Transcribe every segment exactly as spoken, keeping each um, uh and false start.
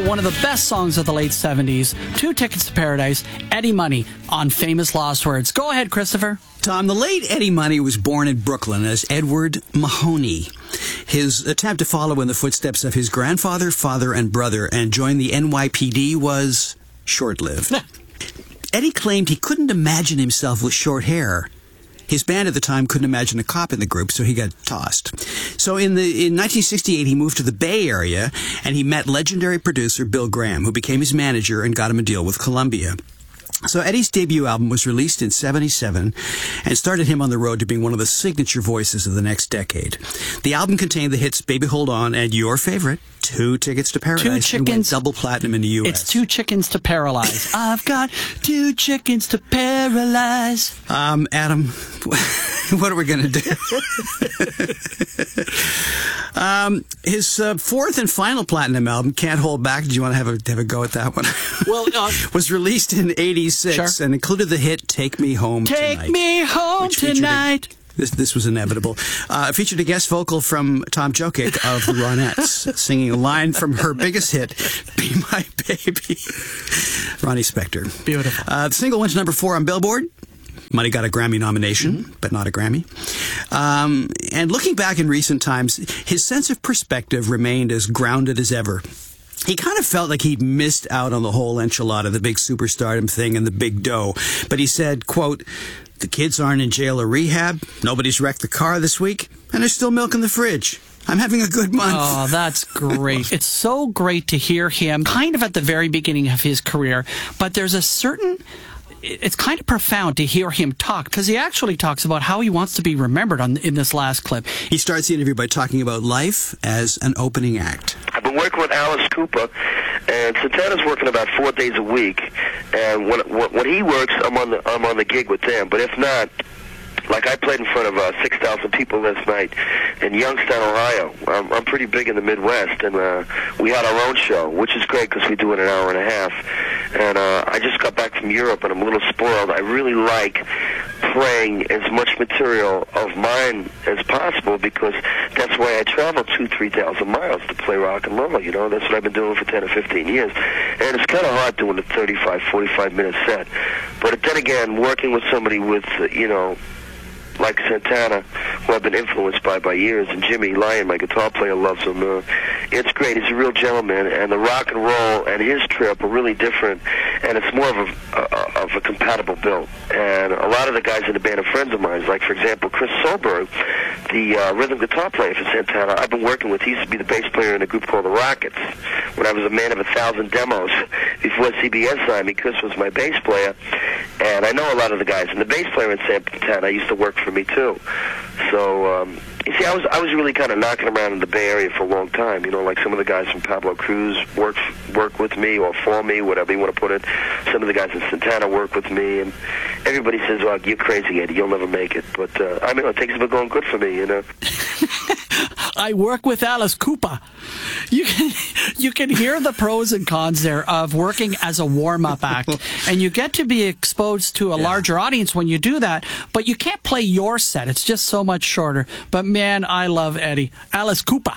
one of the best songs of the late seventies, Two Tickets to Paradise, Eddie Money on Famous Lost Words. Go ahead, Christopher. Tom, the late Eddie Money was born in Brooklyn as Edward Mahoney. His attempt to follow in the footsteps of his grandfather, father, and brother and join the N Y P D was short-lived. Eddie claimed he couldn't imagine himself with short hair. His band at the time couldn't imagine a cop in the group, so he got tossed. So in the in nineteen sixty-eight, he moved to the Bay Area, and he met legendary producer Bill Graham, who became his manager and got him a deal with Columbia. So Eddie's debut album was released in seventy-seven and started him on the road to being one of the signature voices of the next decade. The album contained the hits Baby Hold On and your favorite, Two Tickets to Paradise. Two chickens. And went double platinum in the U S. It's Two Chickens to Paralyze. I've got two chickens to paralyze. Um, Adam, what are we going to do? um, his uh, fourth and final platinum album, Can't Hold Back, did you want to have a, have a go at that one? Well, uh, was released in eighty-six sure. and included the hit Take Me Home Take Tonight. Me Home Tonight. A, this, this was inevitable. Uh, it featured a guest vocal from Tom Jokic of the Ronettes, singing a line from her biggest hit, Be My Baby. Ronnie Spector. Beautiful. Uh, the single went to number four on Billboard. Money got a Grammy nomination, mm-hmm. but not a Grammy. Um, and looking back in recent times, his sense of perspective remained as grounded as ever. He kind of felt like he'd missed out on the whole enchilada, the big superstardom thing and the big dough. But he said, quote, the kids aren't in jail or rehab, nobody's wrecked the car this week, and there's still milk in the fridge. I'm having a good month. Oh, that's great. It's so great to hear him kind of at the very beginning of his career, but there's a certain... It's kind of profound to hear him talk, because he actually talks about how he wants to be remembered on, in this last clip. He starts the interview by talking about life as an opening act. I've been working with Alice Cooper, and Santana's working about four days a week. And when when he works, I'm on the I'm on the gig with them. But if not, like I played in front of uh, six thousand people last night in Youngstown, Ohio. I'm, I'm pretty big in the Midwest, and uh, we had our own show, which is great because we do it an hour and a half. And uh, I just got back from Europe, and I'm a little spoiled. I really like playing as much material of mine as possible because that's why I travel two, three thousand miles to play rock and roll. You know, that's what I've been doing for ten or fifteen years. And it's kind of hard doing a thirty-five, forty-five minute set. But then again, working with somebody with, uh, you know, like Santana, who I've been influenced by by years, and Jimmy Lyon, my guitar player, loves him. Uh, it's great. He's a real gentleman, and the rock and roll and his trip are really different, and it's more of a, a of a compatible build. And a lot of the guys in the band are friends of mine, like, for example, Chris Solberg, the uh, rhythm guitar player for Santana, I've been working with. He used to be the bass player in a group called the Rockets when I was a man of a thousand demos before C B S signed me. Chris was my bass player, and I know a lot of the guys. And the bass player in Santana used to work for me too. So um, you see, I was I was really kind of knocking around in the Bay Area for a long time. You know, like some of the guys from Pablo Cruz work work with me or for me, whatever you want to put it. Some of the guys in Santana work with me, and everybody says, "Well, you're crazy, Eddie. You'll never make it." But uh, I mean, things have been going good for me, you know. I work with Alice Cooper. You can, you can hear the pros and cons there of working as a warm-up act, and you get to be exposed to a yeah. larger audience when you do that, but you can't play your set. It's just so much shorter. But, man, I love Eddie. Alice Cooper.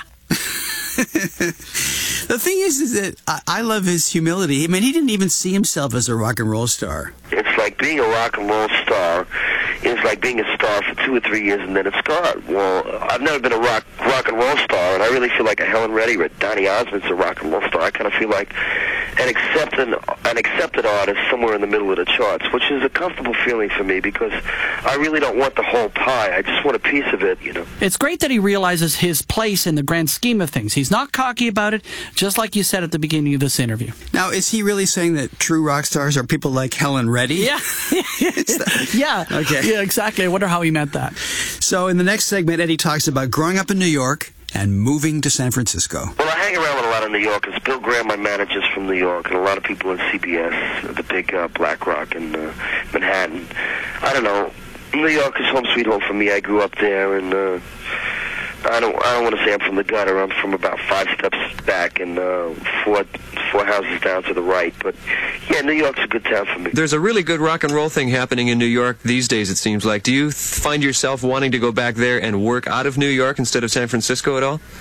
The thing is, is that I, I love his humility. I mean, he didn't even see himself as a rock and roll star. It's like being a rock and roll star is like being a star for two or three years and then it's gone. Well, I've never been a rock rock and roll star, and I really feel like a Helen Reddy or Donny Osmond's a rock and roll star. I kind of feel like an accepted an accepted artist somewhere in the middle of the charts, which is a comfortable feeling for me because I really don't want the whole pie. I just want a piece of it, you know. It's great that he realizes his place in the grand scheme of things. He's not cocky about it, just like you said at the beginning of this interview. Now, is he really saying that true rock stars are people like Helen Reddy? Yeah. yeah. Okay. Yeah, exactly. I wonder how he meant that. So in the next segment, Eddie talks about growing up in New York and moving to San Francisco. Well, I hang around with a lot of New Yorkers. Bill Graham, my manager's from New York, and a lot of people in C B S, the big uh, Black Rock in uh, Manhattan. I don't know. New York is home sweet home for me. I grew up there, and uh, I don't I don't want to say I'm from the gutter. I'm from about five steps back and uh, four four houses down to the right. But yeah, New York's a good town for me. There's a really good rock and roll thing happening in New York these days, it seems like. Do you find yourself wanting to go back there and work out of New York instead of San Francisco at all?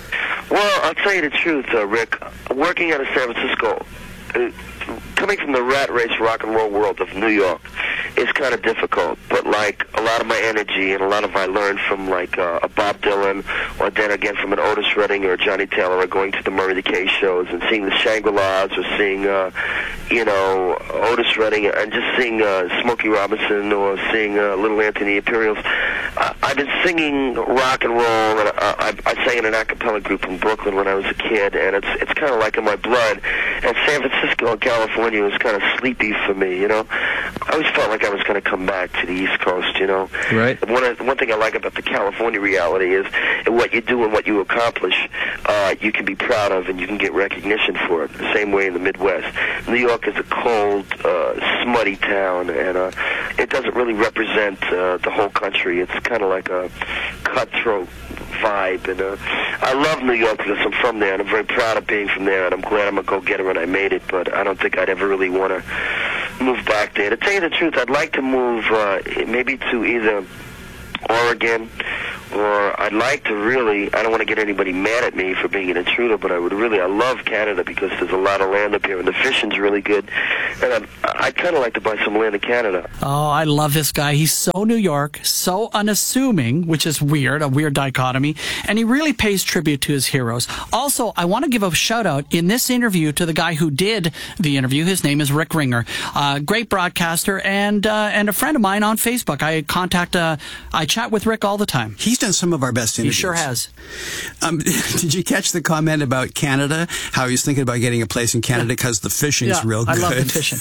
Well, I'll tell you the truth, uh, Rick. Working out of San Francisco, uh, coming from the rat race rock and roll world of New York, is kind of difficult. But like a lot of my energy and a lot of I learned from like uh, a Bob Dylan, or then again from an Otis Redding or a Johnny Taylor, or going to the Murray the K shows and seeing the Shangri-Las, or seeing uh, you know Otis Redding, and just seeing uh, Smokey Robinson, or seeing uh, Little Anthony Imperials. Uh, I've been singing rock and roll, and uh, I, I sang in an a cappella group in Brooklyn when I was a kid, and it's it's kind of like in my blood. And San Francisco and California was kind of sleepy for me, you know. I always felt like I was going to come back to the East Coast, you know. Right. One of, one thing I like about the California reality is what you do and what you accomplish, uh, you can be proud of and you can get recognition for it. The same way in the Midwest. New York is a cold, uh, smutty town, and uh, it doesn't really represent uh, the whole country. It's kind of like a cutthroat vibe, and uh, I love New York because I'm from there, and I'm very proud of being from there, and I'm glad I'm a go-getter and I made it, but I don't think I'd ever really want to move back there. To tell you the truth, I'd like to move uh, maybe to either Oregon, or I'd like to really, I don't want to get anybody mad at me for being an intruder, but I would really, I love Canada because there's a lot of land up here, and the fishing's really good, and I'd, I'd kind of like to buy some land in Canada. Oh, I love this guy. He's so New York, so unassuming, which is weird, a weird dichotomy, and he really pays tribute to his heroes. Also, I want to give a shout-out in this interview to the guy who did the interview. His name is Rick Ringer, uh, great broadcaster, and uh, and a friend of mine on Facebook. I contact, uh, I chat with Rick all the time. He's done some of our best interviews. He sure has. Um, did you catch the comment about Canada? How he's thinking about getting a place in Canada because the fishing's yeah, real good. I love the fishing.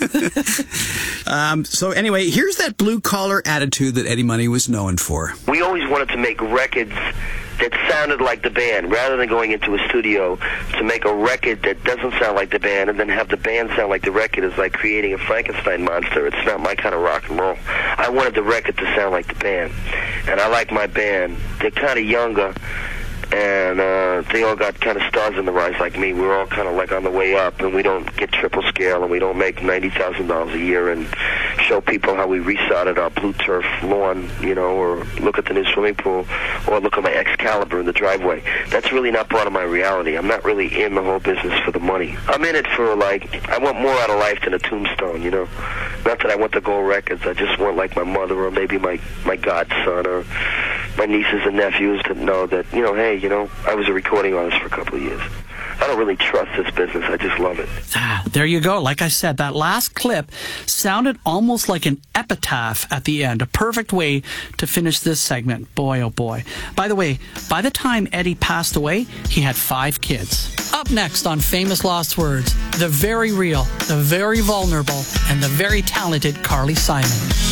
Yeah. um, so anyway, here's that blue collar attitude that Eddie Money was known for. We always wanted to make records that sounded like the band, rather than going into a studio to make a record that doesn't sound like the band and then have the band sound like the record is like creating a Frankenstein monster. It's not my kind of rock and roll. I wanted the record to sound like the band, and I like my band. They're kind of younger, and uh, they all got kind of stars in the rise like me. We're all kind of like on the way up, and we don't get triple scale, and we don't make ninety thousand dollars a year and show people how we resodded our blue turf lawn, you know, or look at the new swimming pool, or look at my Excalibur in the driveway. That's really not part of my reality. I'm not really in the whole business for the money. I'm in it for, like, I want more out of life than a tombstone, you know. Not that I want the gold records. I just want, like, my mother or maybe my, my godson or my nieces and nephews to know that, you know, hey, you know, I was a recording artist for a couple of years. I don't really trust this business. I just love it. Ah, there you go. Like I said, that last clip sounded almost like an epitaph at the end. A perfect way to finish this segment. Boy, oh boy. By the way, by the time Eddie passed away, he had five kids. Up next on Famous Lost Words, the very real, the very vulnerable, and the very talented Carly Simon.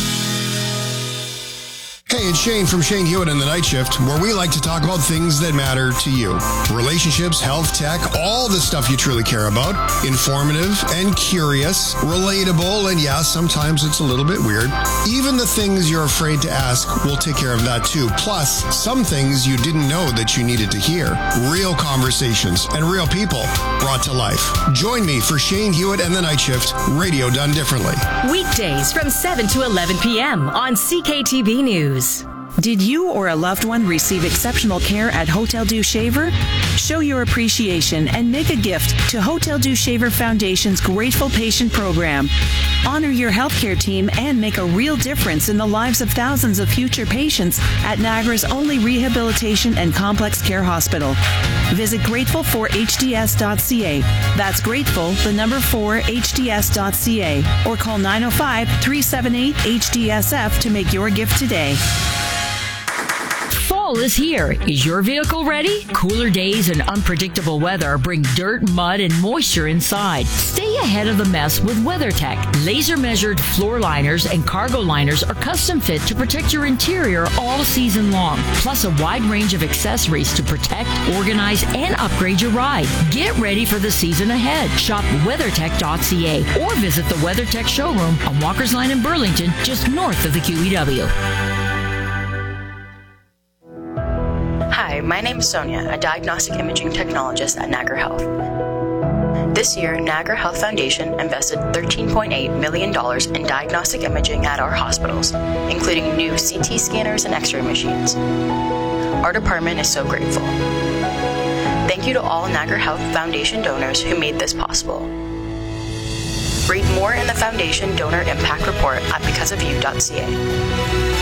Hey, it's Shane from Shane Hewitt and the Night Shift, where we like to talk about things that matter to you. Relationships, health, tech, all the stuff you truly care about. Informative and curious, relatable, and yeah, sometimes it's a little bit weird. Even the things you're afraid to ask, we'll take care of that too. Plus, some things you didn't know that you needed to hear. Real conversations and real people brought to life. Join me for Shane Hewitt and the Night Shift, radio done differently. Weekdays from seven to eleven p.m. on C K T V News. Did you or a loved one receive exceptional care at Hotel Dieu Shaver? Show your appreciation and make a gift to Hotel Dieu Shaver Foundation's Grateful Patient Program. Honor your healthcare team and make a real difference in the lives of thousands of future patients at Niagara's only rehabilitation and complex care hospital. Visit grateful for h d s dot c a. That's grateful, the number four, h d s dot c a. Or call nine oh five, three seven eight, H D S F to make your gift today. Fall is here. Is your vehicle ready? Cooler days and unpredictable weather bring dirt, mud, and moisture inside. Stay ahead of the mess with WeatherTech. Laser-measured floor liners and cargo liners are custom fit to protect your interior all season long. Plus a wide range of accessories to protect, organize, and upgrade your ride. Get ready for the season ahead. Shop weathertech dot c a or visit the WeatherTech showroom on Walker's Line in Burlington, just north of the Q E W. Hi, my name is Sonia, a diagnostic imaging technologist at Niagara Health. This year, Niagara Health Foundation invested thirteen point eight million dollars in diagnostic imaging at our hospitals, including new C T scanners and X-ray machines. Our department is so grateful. Thank you to all Niagara Health Foundation donors who made this possible. Read more in the Foundation Donor Impact Report at because of you dot c a.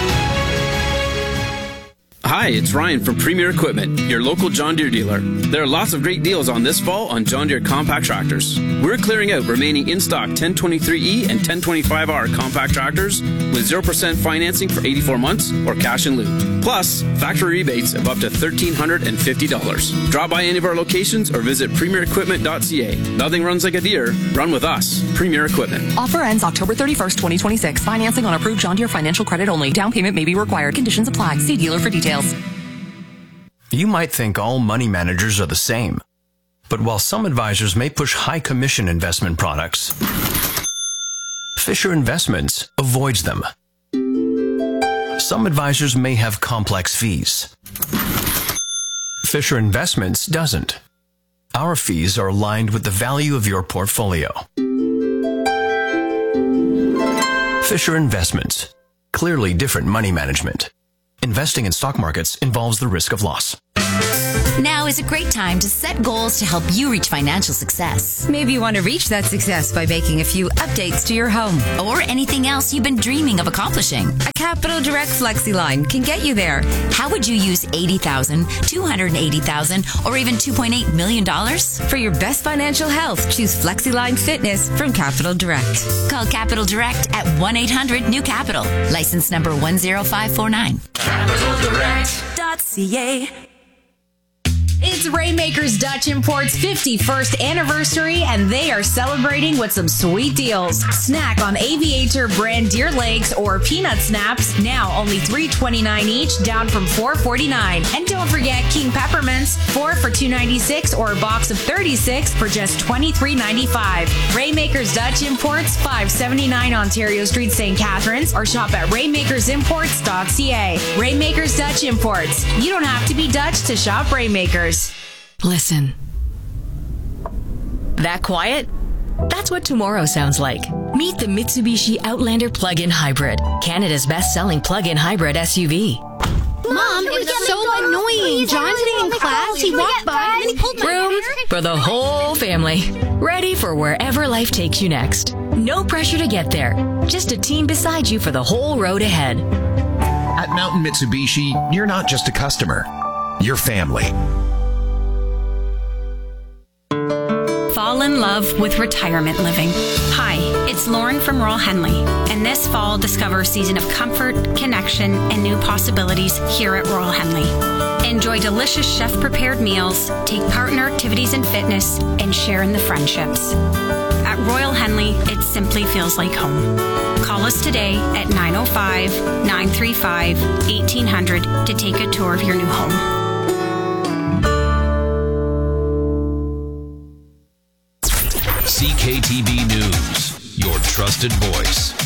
Hi, it's Ryan from Premier Equipment, your local John Deere dealer. There are lots of great deals on this fall on John Deere compact tractors. We're clearing out remaining in-stock ten twenty-three E and ten twenty-five R compact tractors with zero percent financing for eighty-four months or cash in lieu. Plus, factory rebates of up to one thousand three hundred fifty dollars. Drop by any of our locations or visit premier equipment dot c a. Nothing runs like a Deere. Run with us. Premier Equipment. Offer ends October thirty-first, twenty twenty-six. Financing on approved John Deere financial credit only. Down payment may be required. Conditions apply. See dealer for details. You might think all money managers are the same. But while some advisors may push high commission investment products, Fisher Investments avoids them. Some advisors may have complex fees. Fisher Investments doesn't. Our fees are aligned with the value of your portfolio. Fisher Investments. Clearly different money management. Investing in stock markets involves the risk of loss. Now is a great time to set goals to help you reach financial success. Maybe you want to reach that success by making a few updates to your home. Or anything else you've been dreaming of accomplishing. A Capital Direct FlexiLine can get you there. How would you use eighty thousand dollars, two hundred eighty thousand dollars, or even two point eight million dollars? For your best financial health, choose FlexiLine Fitness from Capital Direct. Call Capital Direct at one eight hundred new capital. License number one zero five four nine. capital direct dot c a. It's Rainmakers Dutch Import's fifty-first anniversary, and they are celebrating with some sweet deals. Snack on Aviator brand deer legs or peanut snaps, now only three twenty-nine each, down from four forty-nine. And don't forget King Peppermints, four for two ninety-six, or a box of thirty-six for just twenty-three ninety-five. Rainmakers Dutch Imports, five seventy-nine Ontario Street, Saint Catharines, or shop at rainmakers imports dot c a. Rainmakers Dutch Imports. You don't have to be Dutch to shop Rainmakers. Listen. That quiet? That's what tomorrow sounds like. Meet the Mitsubishi Outlander Plug-in Hybrid, Canada's best-selling plug-in hybrid S U V. Mom, it was so annoying. John's sitting in class, he walked by, and he pulled my Room hair. for the whole family. Ready for wherever life takes you next. No pressure to get there. Just a team beside you for the whole road ahead. At Mountain Mitsubishi, you're not just a customer. You're family. Fall in love with retirement living. Hi, it's Lauren from Royal Henley, and this fall discover a season of comfort, connection, and new possibilities here at Royal Henley. Enjoy delicious chef-prepared meals, take part in our activities and fitness, and share in the friendships. At Royal Henley, it simply feels like home. Call us today at nine oh five, nine three five, eighteen hundred to take a tour of your new home. C K T B News, your trusted voice.